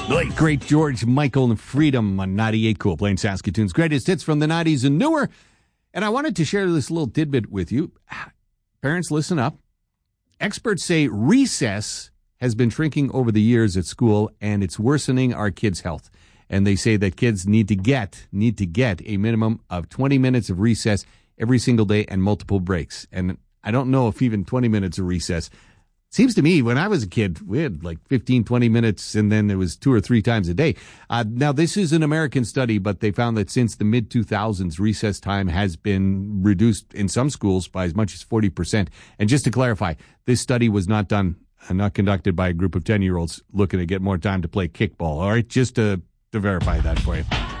The late, great George Michael and Freedom on 98 Cool, playing Saskatoon's greatest hits from the 90s and newer. And I wanted to share this little tidbit with you. Parents, listen up. Experts say recess has been shrinking over the years at school, and it's worsening our kids' health. And they say that kids need to get a minimum of 20 minutes of recess every single day and multiple breaks. And I don't know if even 20 minutes of recess. Seems to me when I was a kid, we had like 15, 20 minutes, and then it was 2 or 3 times a day. Now, this is an American study, but they found that since the mid-2000s, recess time has been reduced in some schools by as much as 40%. And just to clarify, this study was not conducted by a group of 10-year-olds looking to get more time to play kickball. All right, just to verify that for you.